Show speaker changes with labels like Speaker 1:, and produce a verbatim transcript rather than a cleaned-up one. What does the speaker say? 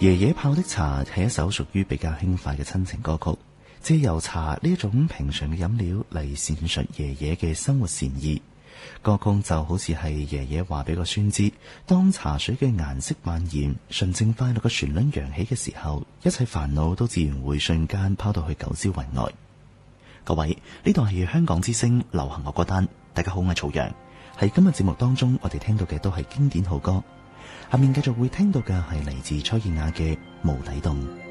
Speaker 1: 爺爺泡的茶係一首屬於比較輕快嘅親情歌曲，借由茶呢一種平常嘅飲料嚟闡述爺爺嘅生活善意。歌曲就好似係爺爺話俾個孫知，當茶水嘅顏色蔓延，純正快樂嘅旋律揚起嘅時候，一切煩惱都自然會瞬間拋到去九霄雲外。各位，呢度係香港之聲流行樂歌單，大家好，我係曹陽。喺今日節目當中，我哋聽到嘅都係經典好歌。下面繼續會聽到嘅係嚟自崔健雅嘅《無底洞》。